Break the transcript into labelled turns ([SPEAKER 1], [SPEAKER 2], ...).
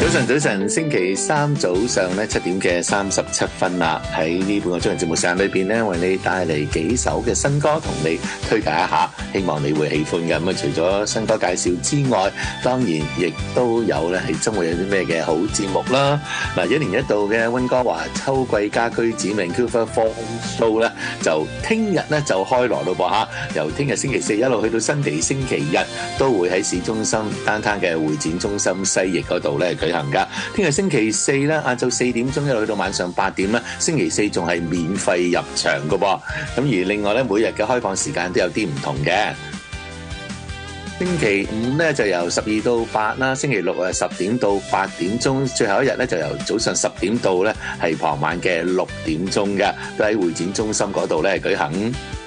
[SPEAKER 1] 早晨，星期三早上咧7點嘅37分啦。喺呢半個鐘嘅節目時間裏邊咧，為你帶嚟幾首嘅新歌，同你推介一下，希望你會喜歡嘅。咁啊，除咗新歌介紹之外，當然亦都有咧係周末有啲咩嘅好節目啦。嗱，一年一度嘅溫哥華秋季家居指明 Cougar Fall Show 咧，就聽日咧就開鑼咯噃嚇。由聽日星期四一路去到新地星期日，都會喺市中心單攤嘅會展中心西翼嗰度咧舉行噶。聽日星期四咧，晏晝4點鐘一路去到晚上8點咧，星期四仲係免費入場噶噃。咁而另外咧，每日嘅開放時間都有啲唔同嘅。星期五咧就由12到8啦，星期六10點到8點鐘，最後一日咧就由早上10點到咧係傍晚嘅6點鐘嘅，都喺會展中心嗰度咧舉行。